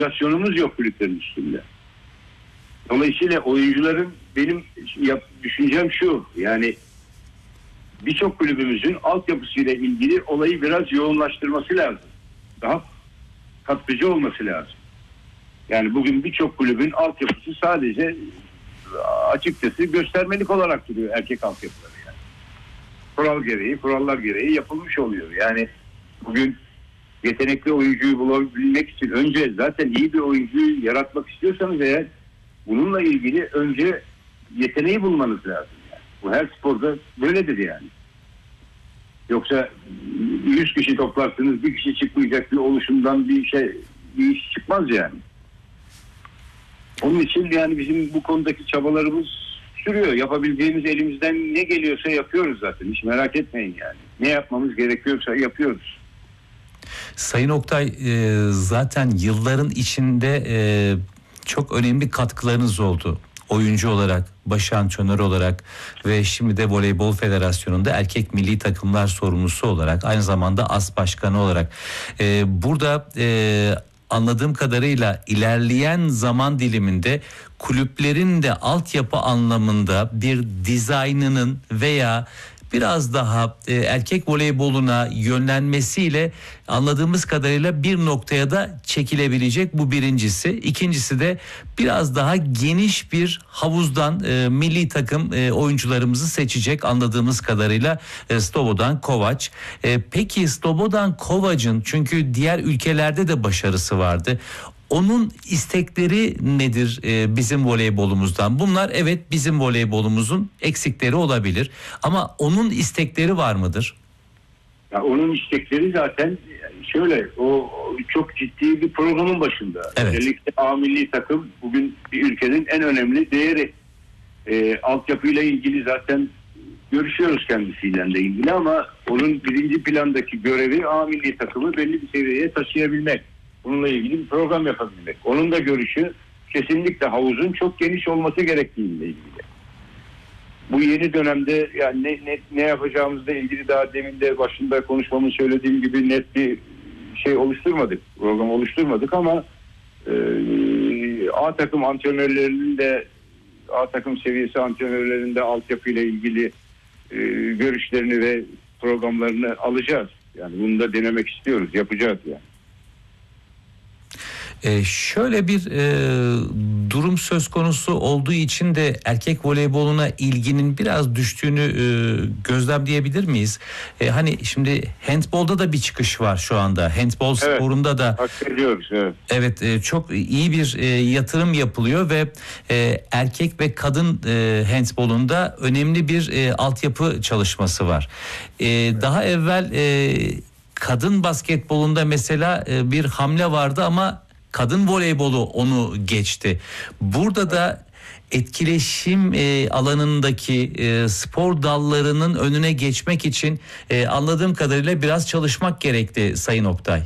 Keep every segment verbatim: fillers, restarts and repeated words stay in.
organizasyonumuz yok kulüplerin üstünde. Dolayısıyla oyuncuların, benim yap, düşüncem şu, yani birçok kulübümüzün altyapısıyla ilgili olayı biraz yoğunlaştırması lazım. Daha katkıcı olması lazım. Yani bugün birçok kulübün altyapısı sadece açıkçası göstermelik olarak duruyor, erkek altyapıları yani. Kural gereği, kurallar gereği yapılmış oluyor. Yani bugün yetenekli oyuncuyu bulabilmek için önce zaten iyi bir oyuncuyu yaratmak istiyorsanız eğer, bununla ilgili önce yeteneği bulmanız lazım. Yani. Bu her sporda böyledir yani. Yoksa yüz kişi toplarsınız, bir kişi çıkmayacak bir oluşumdan bir şey, bir iş çıkmaz yani. Onun için yani bizim bu konudaki çabalarımız sürüyor. Yapabildiğimiz, elimizden ne geliyorsa yapıyoruz zaten. Hiç merak etmeyin yani. Ne yapmamız gerekiyorsa yapıyoruz. Sayın Oktay, e, zaten yılların içinde e, çok önemli katkılarınız oldu. Oyuncu olarak, baş antrenör olarak ve şimdi de Voleybol Federasyonu'nda erkek milli takımlar sorumlusu olarak, aynı zamanda as başkanı olarak. E, burada e, anladığım kadarıyla ilerleyen zaman diliminde kulüplerin de altyapı anlamında bir dizaynının veya biraz daha e, erkek voleyboluna yönlenmesiyle anladığımız kadarıyla bir noktaya da çekilebilecek, bu birincisi. İkincisi de biraz daha geniş bir havuzdan e, milli takım e, oyuncularımızı seçecek anladığımız kadarıyla e, Slobodan Kovac. E, peki Slobodan Kovac'ın, çünkü diğer ülkelerde de başarısı vardı. Onun istekleri nedir e, bizim voleybolumuzdan? Bunlar evet bizim voleybolumuzun eksikleri olabilir. Ama onun istekleri var mıdır? Ya onun istekleri zaten şöyle, o çok ciddi bir programın başında. Evet. Özellikle A milli takım bugün bir ülkenin en önemli değeri. E, altyapıyla ilgili zaten görüşüyoruz kendisiyle de ilgili, ama onun birinci plandaki görevi A milli takımı belli bir seviyeye taşıyabilmek. Bununla ilgili bir program yapabilmek. Onun da görüşü kesinlikle havuzun çok geniş olması gerektiğiyle ilgili. Bu yeni dönemde yani ne, ne, ne yapacağımızla ilgili daha demin de başında konuşmamı söylediğim gibi net bir şey oluşturmadık. Program oluşturmadık ama e, A takım antrenörlerinin de A takım seviyesi antrenörlerinin de altyapıyla ilgili e, görüşlerini ve programlarını alacağız. Yani bunu da denemek istiyoruz. Yapacağız yani. Ee, şöyle bir e, durum söz konusu olduğu için de erkek voleyboluna ilginin biraz düştüğünü e, gözlemleyebilir miyiz? E, hani şimdi handbolda da bir çıkış var şu anda. Handbol Evet, sporunda da hak evet. Evet, e, çok iyi bir e, yatırım yapılıyor ve e, erkek ve kadın e, handbolunda önemli bir e, altyapı çalışması var. E, evet. Daha evvel e, kadın basketbolunda mesela e, bir hamle vardı ama kadın voleybolu onu geçti. Burada da etkileşim e, alanındaki e, spor dallarının önüne geçmek için e, anladığım kadarıyla biraz çalışmak gerekti Sayın Oktay.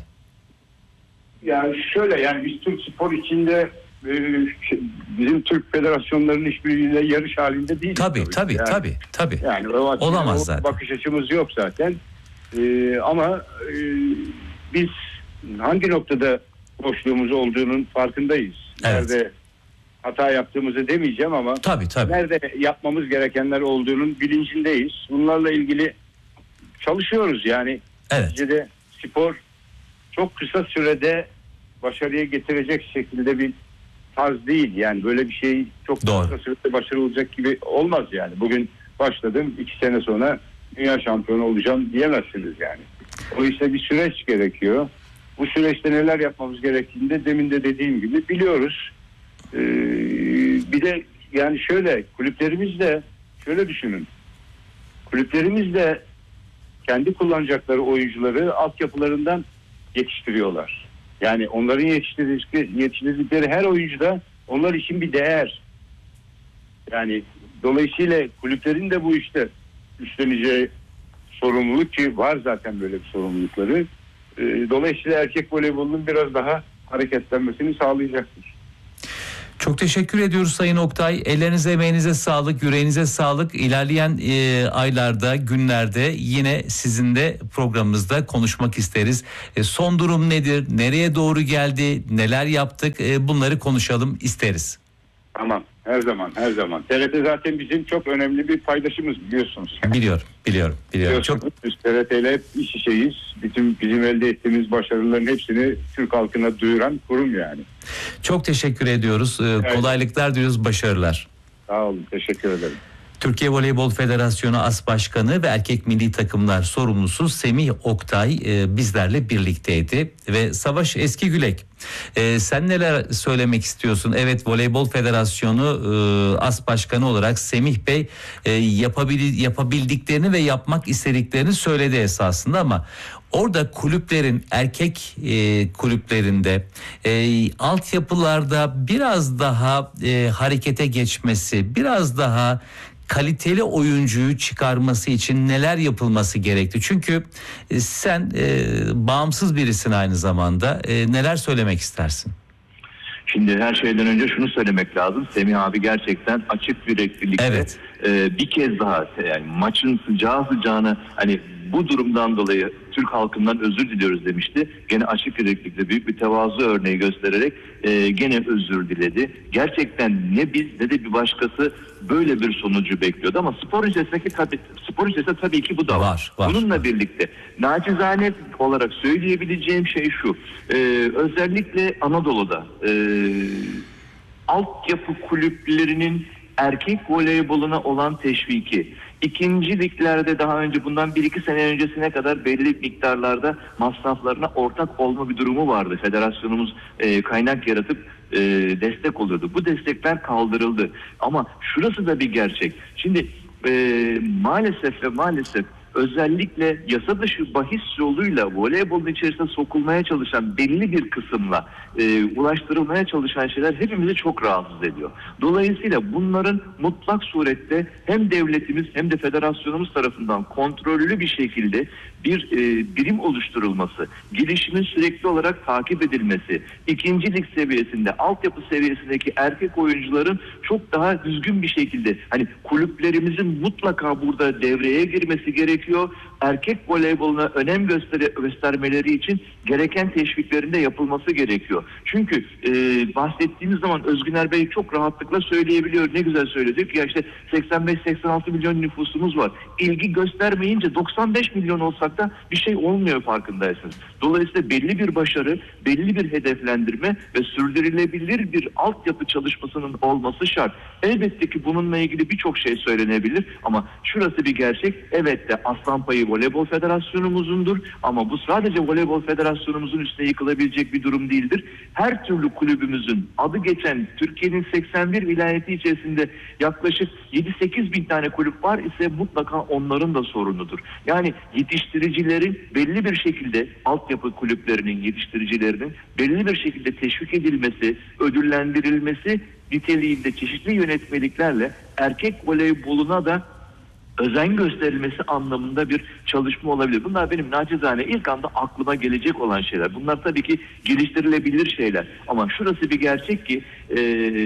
Yani şöyle, yani biz Türk spor içinde e, bizim Türk federasyonlarının hiçbiriyle yarış halinde değiliz. Tabii tabii tabii. Yani, tabii, tabii. yani o açıdan, olamaz o zaten. Bakış açımız yok zaten. E, ama e, biz hangi noktada boşluğumuz olduğunun farkındayız. Evet. Nerede hata yaptığımızı demeyeceğim ama tabii, tabii. nerede yapmamız gerekenler olduğunun bilincindeyiz. Bunlarla ilgili çalışıyoruz yani. Evet. Neticede spor çok kısa sürede başarıya getirecek şekilde bir tarz değil. Yani böyle bir şey çok Doğru. kısa sürede başarılı olacak gibi olmaz yani. Bugün başladım, iki sene sonra dünya şampiyonu olacağım diyemezsiniz yani. O işte bir süreç gerekiyor. Bu süreçte neler yapmamız gerektiğini de demin de dediğim gibi biliyoruz. Ee, bir de yani şöyle, kulüplerimiz de şöyle düşünün. Kulüplerimiz de kendi kullanacakları oyuncuları altyapılarından yetiştiriyorlar. Yani onların yetiştirdikleri, yetiştirdikleri her oyuncu da onlar için bir değer. Yani dolayısıyla kulüplerin de bu işte üstleneceği sorumluluk, ki var zaten böyle bir sorumlulukları. Dolayısıyla erkek voleybolunun biraz daha hareketlenmesini sağlayacaktır. Çok teşekkür ediyoruz Sayın Oktay. Ellerinize, emeğinize sağlık, yüreğinize sağlık. İlerleyen e, aylarda, günlerde yine sizinle programımızda konuşmak isteriz. E, son durum nedir? Nereye doğru geldi? Neler yaptık? E, bunları konuşalım isteriz. Tamam. Her zaman, her zaman. T R T zaten bizim çok önemli bir paydaşımız, biliyorsunuz. Biliyorum, biliyorum, biliyorum. Çok... Biz T R T ile hep iç içeyiz. Bütün bizim elde ettiğimiz başarıların hepsini Türk halkına duyuran kurum yani. Çok teşekkür ediyoruz. Ee, evet. Kolaylıklar diliyoruz, başarılar. Sağ olun, teşekkür ederim. Türkiye Voleybol Federasyonu As Başkanı ve Erkek Milli Takımlar Sorumlusu Semih Oktay e, bizlerle birlikteydi. Ve Savaş Eskigülek, e, sen neler söylemek istiyorsun? Evet, Voleybol Federasyonu e, As Başkanı olarak Semih Bey e, yapabil, yapabildiklerini ve yapmak istediklerini söyledi esasında, ama orada kulüplerin, erkek e, kulüplerinde e, altyapılarda biraz daha e, harekete geçmesi, biraz daha kaliteli oyuncuyu çıkarması için neler yapılması gerekti? Çünkü e, sen e, bağımsız birisin aynı zamanda. E, neler söylemek istersin? Şimdi her şeyden önce şunu söylemek lazım. Semih abi gerçekten açık yüreklilikle evet. e, bir kez daha, yani maçın sıcağı sıcağına, hani bu durumdan dolayı Türk halkından özür diliyoruz demişti. Gene açık yüreklilikle büyük bir tevazu örneği göstererek e, gene özür diledi. Gerçekten ne biz ne de bir başkası böyle bir sonucu bekliyordu, ama spor içerisindeki tabii, spor içerisinde tabii ki bu da var. var, var Bununla var. birlikte nacizane olarak söyleyebileceğim şey şu. E, özellikle Anadolu'da e, altyapı kulüplerinin erkek voleyboluna olan teşviki, İkinci liglerde daha önce, bundan bir iki sene öncesine kadar belli miktarlarda masraflarına ortak olma bir durumu vardı. Federasyonumuz e, kaynak yaratıp e, destek oluyordu. Bu destekler kaldırıldı. Ama şurası da bir gerçek. Şimdi e, maalesef ve maalesef özellikle yasa dışı bahis yoluyla voleybolun içerisine sokulmaya çalışan belli bir kısımla e, ulaştırılmaya çalışan şeyler hepimizi çok rahatsız ediyor. Dolayısıyla bunların mutlak surette hem devletimiz hem de federasyonumuz tarafından kontrollü bir şekilde bir e, birim oluşturulması, gelişimin sürekli olarak takip edilmesi, ikinci lig seviyesinde, altyapı seviyesindeki erkek oyuncuların çok daha düzgün bir şekilde, hani kulüplerimizin mutlaka burada devreye girmesi gerekiyor. Erkek voleyboluna önem göster göstermeleri için gereken teşviklerin de yapılması gerekiyor. Çünkü e, bahsettiğimiz zaman Özgüner Bey çok rahatlıkla söyleyebiliyor. Ne güzel söyledi. Ya işte seksen beş seksen altı milyon nüfusumuz var. İlgi göstermeyince doksan beş milyon olsak da bir şey olmuyor, farkındaysınız. Dolayısıyla belli bir başarı, belli bir hedeflendirme ve sürdürülebilir bir altyapı çalışmasının olması şart. Elbette ki bununla ilgili birçok şey söylenebilir, ama şurası bir gerçek. Evet de aslan payı Voleybol Federasyonumuzundur, ama bu sadece Voleybol Federasyonumuzun üstüne yıkılabilecek bir durum değildir. Her türlü kulübümüzün adı geçen Türkiye'nin seksen bir vilayeti içerisinde yaklaşık yedi sekiz bin tane kulüp var ise mutlaka onların da sorunudur. Yani yetiştiricilerin belli bir şekilde, altyapı kulüplerinin yetiştiricilerinin belli bir şekilde teşvik edilmesi, ödüllendirilmesi niteliğinde çeşitli yönetmeliklerle erkek voleyboluna da özen gösterilmesi anlamında bir çalışma olabilir. Bunlar benim nacizane ilk anda aklıma gelecek olan şeyler. Bunlar tabii ki geliştirilebilir şeyler. Ama şurası bir gerçek ki e,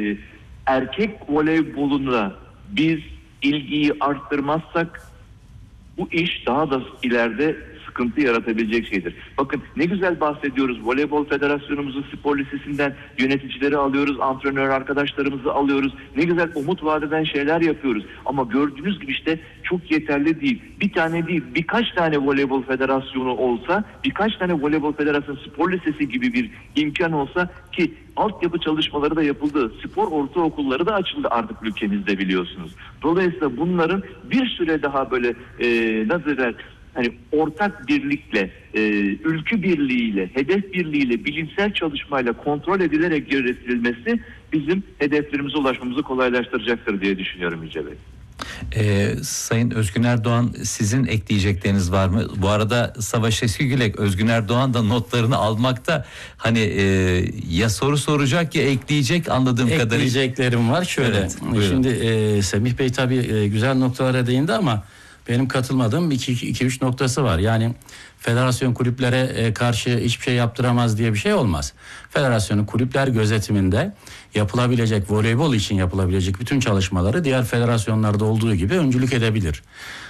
erkek voleyboluna biz ilgiyi arttırmazsak bu iş daha da ileride sıkıntı yaratabilecek şeydir. Bakın ne güzel bahsediyoruz. Voleybol Federasyonumuzun spor lisesinden yöneticileri alıyoruz, antrenör arkadaşlarımızı alıyoruz. Ne güzel umut vadeden şeyler yapıyoruz. Ama gördüğünüz gibi işte çok yeterli değil. Bir tane değil, birkaç tane voleybol federasyonu olsa, birkaç tane voleybol federasyonu spor lisesi gibi bir imkan olsa, ki altyapı çalışmaları da yapıldı. Spor ortaokulları da açıldı artık ülkemizde, biliyorsunuz. Dolayısıyla bunların bir süre daha böyle e, nasıl der, hani ortak birlikle, e, ülkü birliğiyle, hedef birliğiyle, bilimsel çalışmayla kontrol edilerek yönetilmesi bizim hedeflerimize ulaşmamızı kolaylaştıracaktır diye düşünüyorum Yüce Bey. Ee, Sayın Özgün Erdoğan, sizin ekleyecekleriniz var mı? Bu arada Savaş Eskigülek, Özgün Erdoğan da notlarını almakta, hani e, ya soru soracak ya ekleyecek anladığım kadarıyla. Ekleyeceklerim var şöyle. Evet, şimdi e, Semih Bey tabii e, güzel noktalara değindi, ama benim katılmadığım iki üç noktası var. Yani federasyon kulüplere karşı hiçbir şey yaptıramaz diye bir şey olmaz. Federasyonun kulüpler gözetiminde yapılabilecek, voleybol için yapılabilecek bütün çalışmaları diğer federasyonlarda olduğu gibi öncülük edebilir.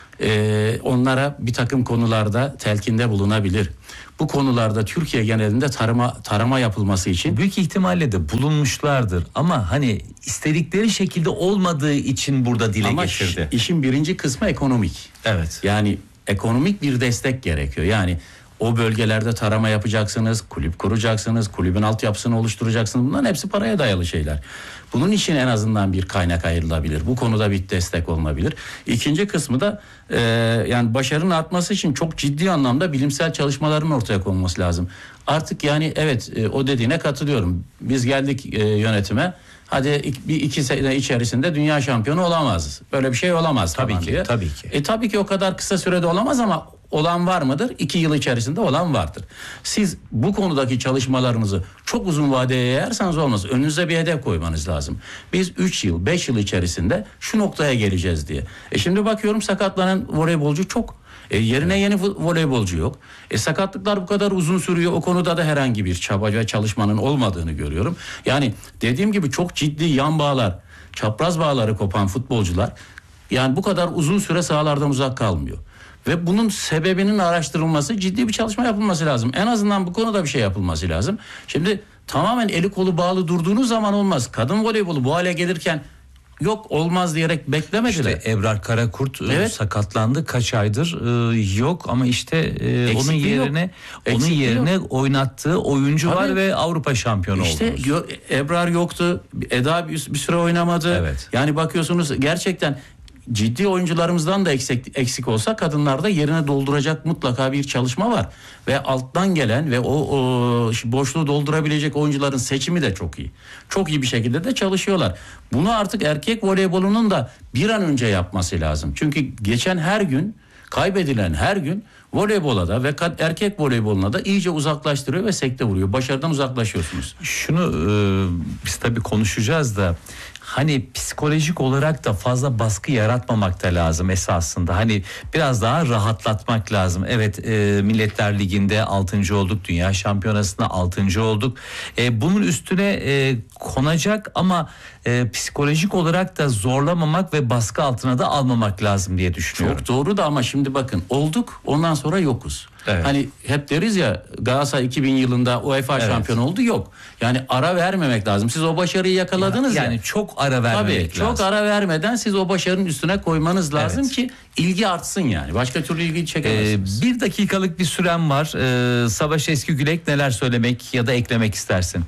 Ee, onlara bir takım konularda telkinde bulunabilir. Bu konularda Türkiye genelinde tarama tarama yapılması için büyük ihtimalle de bulunmuşlardır ama hani istedikleri şekilde olmadığı için burada dile ama getirdi. işin birinci kısmı ekonomik. Evet. Yani ekonomik bir destek gerekiyor. Yani o bölgelerde tarama yapacaksınız, kulüp kuracaksınız, kulübün altyapısını oluşturacaksınız. Bunların hepsi paraya dayalı şeyler. Bunun için en azından bir kaynak ayrılabilir. Bu konuda bir destek olunabilir. İkinci kısmı da e, yani başarının artması için çok ciddi anlamda bilimsel çalışmaların ortaya konması lazım. Artık yani evet e, o dediğine katılıyorum. Biz geldik e, yönetime. Hadi iki, bir iki sene içerisinde dünya şampiyonu olamaz. Böyle bir şey olamaz. Tabii ki, diye. tabii ki. E tabii ki o kadar kısa sürede olamaz ama olan var mıdır? İki yıl içerisinde olan vardır. Siz bu konudaki çalışmalarınızı çok uzun vadeye yayarsanız olmaz. Önünüze bir hedef koymanız lazım. Biz üç yıl, beş yıl içerisinde şu noktaya geleceğiz diye. E şimdi bakıyorum sakatlanan voleybolcu çok. E yerine yeni voleybolcu yok. E sakatlıklar bu kadar uzun sürüyor. O konuda da herhangi bir çaba ve çalışmanın olmadığını görüyorum. Yani dediğim gibi çok ciddi yan bağlar, çapraz bağları kopan futbolcular yani bu kadar uzun süre sahalardan uzak kalmıyor. Ve bunun sebebinin araştırılması, ciddi bir çalışma yapılması lazım. En azından bu konuda bir şey yapılması lazım. Şimdi tamamen eli kolu bağlı durduğunuz zaman olmaz. Kadın voleybolu bu hale gelirken yok olmaz diyerek beklemediler. İşte Ebrar Karakurt evet. sakatlandı kaç aydır e, yok ama işte e, onun yerine yok. onun Eksikliği yerine yok. oynattığı oyuncu Tabii. var ve Avrupa şampiyonu İşte oldunuz. gö- Ebrar yoktu. Eda bir, bir süre oynamadı. Evet. Yani bakıyorsunuz gerçekten ciddi oyuncularımızdan da eksik, eksik olsa kadınlarda yerine dolduracak mutlaka bir çalışma var. Ve alttan gelen ve o, o boşluğu doldurabilecek oyuncuların seçimi de çok iyi. Çok iyi bir şekilde de çalışıyorlar. Bunu artık erkek voleybolunun da bir an önce yapması lazım. Çünkü geçen her gün, kaybedilen her gün voleybola da ve erkek voleyboluna da iyice uzaklaştırıyor ve sekte vuruyor. Başarıdan uzaklaşıyorsunuz. Şunu e, biz tabii konuşacağız da hani psikolojik olarak da fazla baskı yaratmamak da lazım esasında. Hani biraz daha rahatlatmak lazım. Evet e, Milletler Ligi'nde altıncı olduk. Dünya Şampiyonası'nda altıncı olduk. E, bunun üstüne e, konacak ama e, psikolojik olarak da zorlamamak ve baskı altına da almamak lazım diye düşünüyorum. Çok doğru da ama şimdi bakın olduk ondan sonra yokuz. Evet. Hani hep deriz ya Galatasaray iki bin yılında UEFA evet. şampiyonu oldu yok. Yani ara vermemek lazım. Siz o başarıyı yakaladınız ya. Yani ya. çok ara vermemek Tabii, lazım. çok ara vermeden siz o başarının üstüne koymanız lazım evet. ki ilgi artsın yani. Başka türlü ilgi çekemezsiniz. Ee, bir dakikalık bir sürem var. Ee, Savaş Eskigülek neler söylemek ya da eklemek istersin?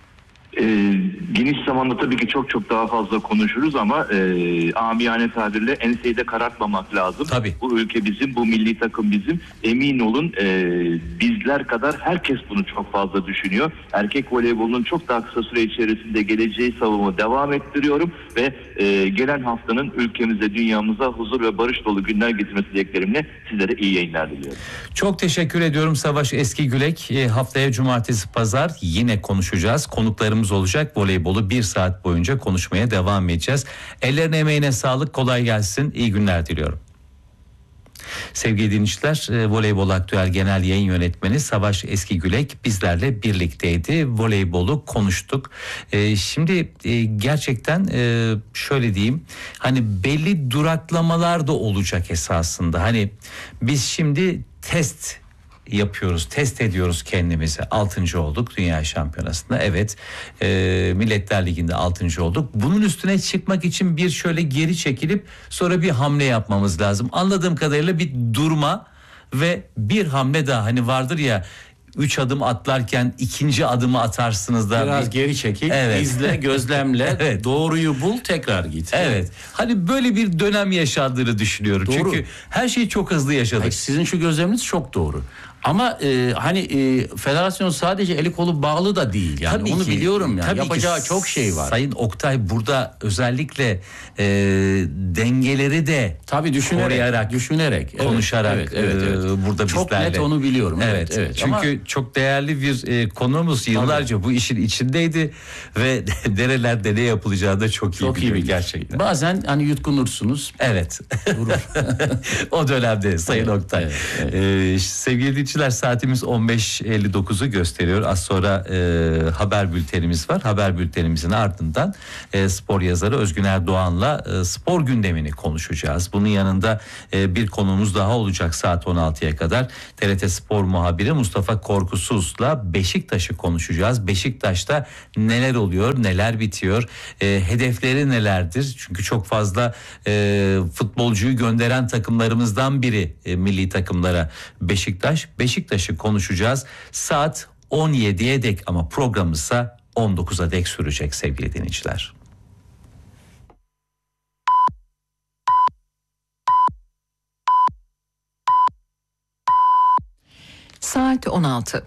E, geniş zamanda tabii ki çok çok daha fazla konuşuruz ama e, amiyane tabirle enseyi de karartmamak lazım. Tabii. Bu ülke bizim, bu milli takım bizim. Emin olun e, bizler kadar herkes bunu çok fazla düşünüyor. Erkek voleybolunun çok daha kısa süre içerisinde geleceği savunumu devam ettiriyorum ve e, gelen haftanın ülkemize, dünyamıza huzur ve barış dolu günler getirmesi dileklerimle sizlere iyi yayınlar diliyorum. Çok teşekkür ediyorum Savaş Eskigülek. E, haftaya cumartesi pazar yine konuşacağız. Konuklarımız olacak. Voleybolu bir saat boyunca konuşmaya devam edeceğiz. Ellerine emeğine sağlık, kolay gelsin. İyi günler diliyorum. Sevgili dinleyiciler, e, Voleybol Aktüel Genel Yayın Yönetmeni Savaş Eskigülek bizlerle birlikteydi. Voleybolu konuştuk. E, şimdi e, gerçekten e, şöyle diyeyim, hani belli duraklamalar da olacak esasında. Hani biz şimdi test yapıyoruz, test ediyoruz kendimizi. Altıncı olduk Dünya Şampiyonası'nda. Evet, e, Milletler Ligi'nde altıncı olduk. Bunun üstüne çıkmak için bir şöyle geri çekilip sonra bir hamle yapmamız lazım. Anladığım kadarıyla bir durma ve bir hamle daha. Hani vardır ya, üç adım atlarken ikinci adımı atarsınız da biraz bir... geri çekil, evet. izle, gözlemle, evet. doğruyu bul, tekrar git. Evet. Hani böyle bir dönem yaşandığını düşünüyorum. Doğru. Çünkü her şeyi çok hızlı yaşadık. Hayır, sizin şu gözleminiz çok doğru. Ama e, hani e, federasyon sadece eli kolu bağlı da değil yani. Tabii onu ki, biliyorum yani. tabii Yapacağı ki çok şey var. Sayın Oktay burada özellikle e, dengeleri de Tabii düşünerek, koruyarak, düşünerek, evet, konuşarak evet, evet, evet. e, burada çok bizlerle. net onu biliyorum. Evet, Evet, evet. çünkü Ama çok değerli bir e, konuğumuz yıllarca bu işin içindeydi ve nerelerde ne yapılacağı da çok iyi çok iyi biliyor bilir. gerçekten. Bazen hani yutkunursunuz. Evet. Durur. O dönemde Sayın Evet, Oktay. evet, evet. Ee, sevgili dinleyiciler, saatimiz on beş elli dokuzu gösteriyor. Az sonra e, haber bültenimiz var. Haber bültenimizin ardından e, spor yazarı Özgün Erdoğan'la e, spor gündemini konuşacağız. Bunun yanında e, bir konuğumuz daha olacak saat on altıya kadar. T R T Spor muhabiri Mustafa Korkusuz'la Beşiktaş'ı konuşacağız. Beşiktaş'ta neler oluyor, neler bitiyor, e, hedefleri nelerdir? Çünkü çok fazla e, futbolcuyu gönderen takımlarımızdan biri e, milli takımlara Beşiktaş. Beşiktaş'ı konuşacağız. Saat on yediye dek ama programımızsa on dokuza dek sürecek sevgili dinleyiciler. Saat on altı.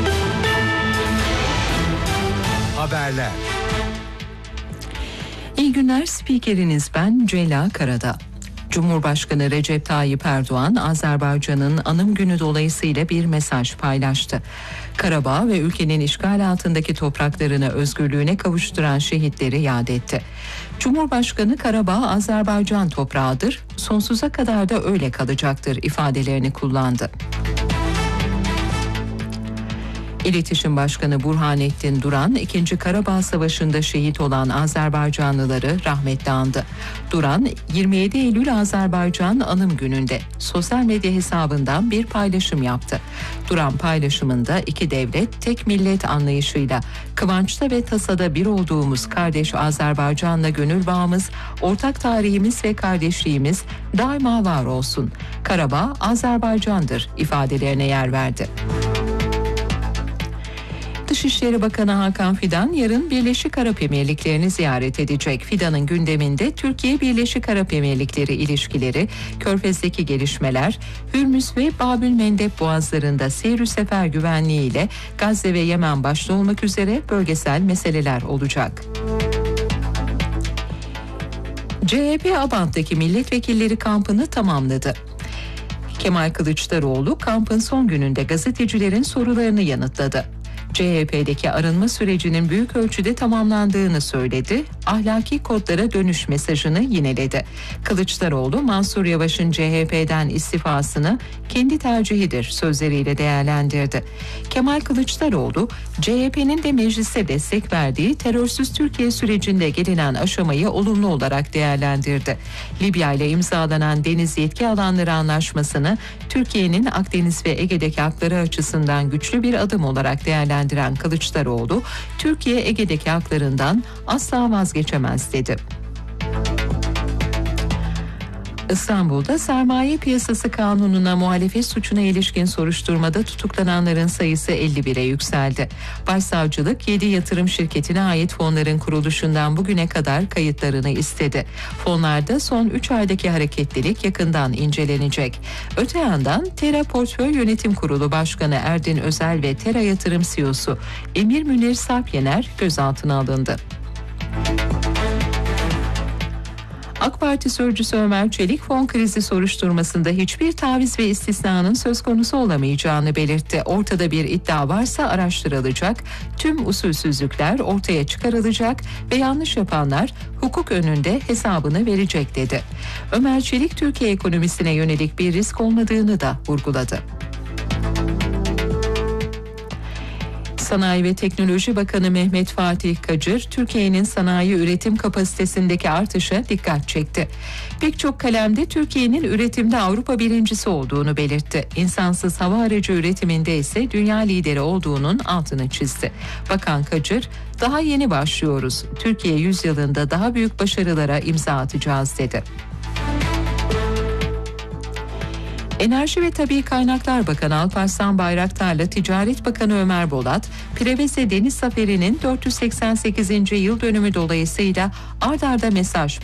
Haberler. İyi günler, spikeriniz ben Ceyla Karada. Cumhurbaşkanı Recep Tayyip Erdoğan, Azerbaycan'ın anım günü dolayısıyla bir mesaj paylaştı. Karabağ ve ülkenin işgal altındaki topraklarını özgürlüğüne kavuşturan şehitleri yad etti. Cumhurbaşkanı Karabağ Azerbaycan toprağıdır, sonsuza kadar da öyle kalacaktır ifadelerini kullandı. İletişim Başkanı Burhanettin Duran, ikinci. Karabağ Savaşı'nda şehit olan Azerbaycanlıları rahmetle andı. Duran, yirmi yedi Eylül Azerbaycan Anım Günü'nde sosyal medya hesabından bir paylaşım yaptı. Duran paylaşımında iki devlet, tek millet anlayışıyla kıvançta ve tasada bir olduğumuz kardeş Azerbaycan'la gönül bağımız, ortak tarihimiz ve kardeşliğimiz daima var olsun. Karabağ Azerbaycan'dır ifadelerine yer verdi. Dışişleri Bakanı Hakan Fidan yarın Birleşik Arap Emirlikleri'ni ziyaret edecek. Fidan'ın gündeminde Türkiye Birleşik Arap Emirlikleri ilişkileri, Körfez'deki gelişmeler, Hürmüz ve Babülmendeb boğazlarında seyir sefer güvenliği ile Gazze ve Yemen başta olmak üzere bölgesel meseleler olacak. C H P Abant'taki milletvekilleri kampını tamamladı. Kemal Kılıçdaroğlu kampın son gününde gazetecilerin sorularını yanıtladı. C H P'deki arınma sürecinin büyük ölçüde tamamlandığını söyledi. Ahlaki kodlara dönüş mesajını yineledi. Kılıçdaroğlu, Mansur Yavaş'ın C H P'den istifasını kendi tercihidir sözleriyle değerlendirdi. Kemal Kılıçdaroğlu, C H P'nin de mecliste destek verdiği terörsüz Türkiye sürecinde gelinen aşamayı olumlu olarak değerlendirdi. Libya ile imzalanan deniz yetki alanları anlaşmasını Türkiye'nin Akdeniz ve Ege'deki hakları açısından güçlü bir adım olarak değerlendirdi. Kılıçdaroğlu, Türkiye Ege'deki haklarından asla vazgeçemez dedi. İstanbul'da sermaye piyasası kanununa muhalefet suçuna ilişkin soruşturmada tutuklananların sayısı elli bire yükseldi. Başsavcılık yedi yatırım şirketine ait fonların kuruluşundan bugüne kadar kayıtlarını istedi. Fonlarda son üç aydaki hareketlilik yakından incelenecek. Öte yandan Tera Portföy Yönetim Kurulu Başkanı Erdin Özel ve Tera Yatırım C E O'su Emir Münir Sarpyener gözaltına alındı. AK Parti sözcüsü Ömer Çelik, fon krizi soruşturmasında hiçbir taviz ve istisnanın söz konusu olamayacağını belirtti. Ortada bir iddia varsa araştırılacak, tüm usulsüzlükler ortaya çıkarılacak ve yanlış yapanlar hukuk önünde hesabını verecek dedi. Ömer Çelik, Türkiye ekonomisine yönelik bir risk olmadığını da vurguladı. Sanayi ve Teknoloji Bakanı Mehmet Fatih Kacır, Türkiye'nin sanayi üretim kapasitesindeki artışa dikkat çekti. Pek çok kalemde Türkiye'nin üretimde Avrupa birincisi olduğunu belirtti. İnsansız hava aracı üretiminde ise dünya lideri olduğunun altını çizdi. Bakan Kacır, daha yeni başlıyoruz. Türkiye yüzyılında daha büyük başarılara imza atacağız dedi. Enerji ve Tabii Kaynaklar Bakanı Alparslan Bayraktar'la Ticaret Bakanı Ömer Bolat, Preveze Deniz Zaferi'nin dört yüz seksen sekizinci yıl dönümü dolayısıyla ard arda mesaj